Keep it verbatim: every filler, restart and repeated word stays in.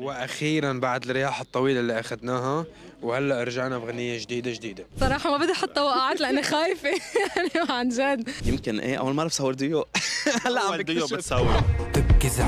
واخيرا بعد الرياح الطويله اللي اخذناها وهلا رجعنا بغنيه جديده جديده. صراحة ما بدي احط توقعات لأني خايفة يعني عن جد. يمكن ايه اول مره بصور ديو. هلا عم أول ديو بكتشف. بتصور. تبكي